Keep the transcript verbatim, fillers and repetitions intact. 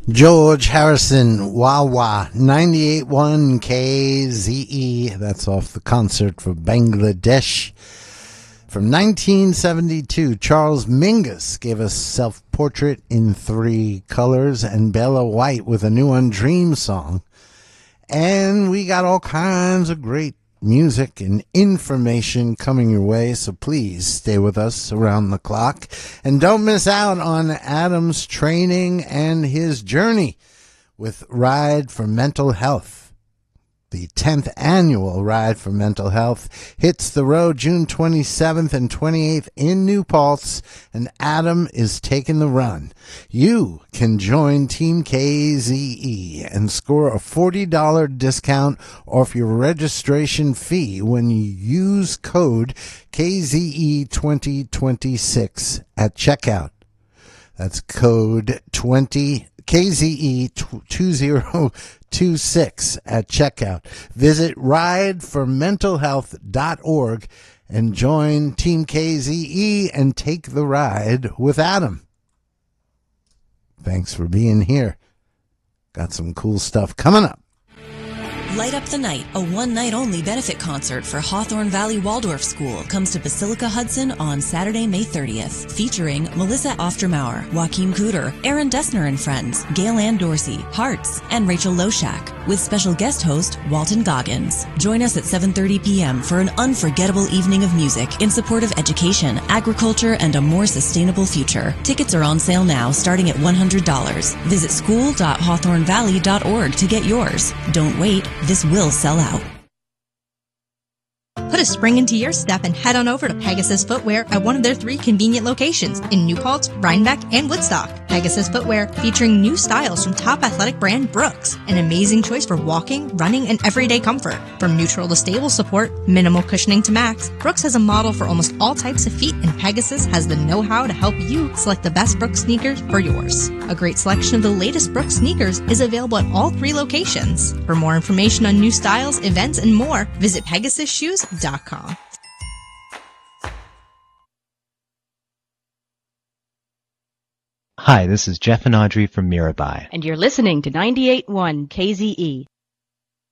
George Harrison, Wawa, ninety-eight point one K Z E. That's off the concert for Bangladesh. From nineteen seventy-two, Charles Mingus gave us Self-Portrait in Three Colors, and Bella White with a new one, Dream Song. And we got all kinds of great music and information coming your way, so please stay with us around the clock. And don't miss out on Adam's training and his journey with Ride for Mental Health. The tenth annual Ride for Mental Health hits the road June twenty-seventh and twenty-eighth in New Paltz, and Adam is taking the run. You can join Team K Z E and score a forty dollars discount off your registration fee when you use code K Z E twenty twenty-six at checkout. That's code twenty K Z E two zero two six at checkout. Visit ride for mental health dot org and join Team K Z E and take the ride with Adam. Thanks for being here. Got some cool stuff coming up. Light Up the Night, a one-night-only benefit concert for Hawthorne Valley Waldorf School, comes to Basilica Hudson on Saturday, May thirtieth, featuring Melissa Oftermauer, Joaquin Cooter, Aaron Dessner and Friends, Gail Ann Dorsey, Hearts, and Rachel Loshak, with special guest host Walton Goggins. Join us at seven thirty p.m. for an unforgettable evening of music in support of education, agriculture, and a more sustainable future. Tickets are on sale now, starting at one hundred dollars. Visit school dot hawthorne valley dot org to get yours. Don't wait. This will sell out. Put a spring into your step and head on over to Pegasus Footwear at one of their three convenient locations in New Paltz, Rhinebeck, and Woodstock. Pegasus Footwear, featuring new styles from top athletic brand Brooks. An amazing choice for walking, running, and everyday comfort. From neutral to stable support, minimal cushioning to max, Brooks has a model for almost all types of feet, and Pegasus has the know-how to help you select the best Brooks sneakers for yours. A great selection of the latest Brooks sneakers is available at all three locations. For more information on new styles, events, and more, visit pegasus shoes dot com. Hi, this is Jeff and Audrey from Mirabai. And you're listening to ninety-eight point one K Z E.